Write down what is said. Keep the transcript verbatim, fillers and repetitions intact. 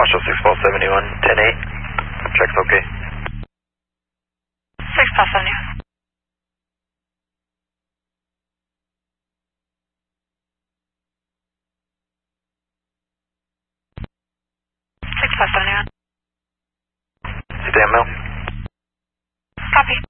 Marshall six Paul seventy-one, ten eight. Check's okay. six Paul seventy-one. six Paul seventy-one. Sit down, Mel. Copy.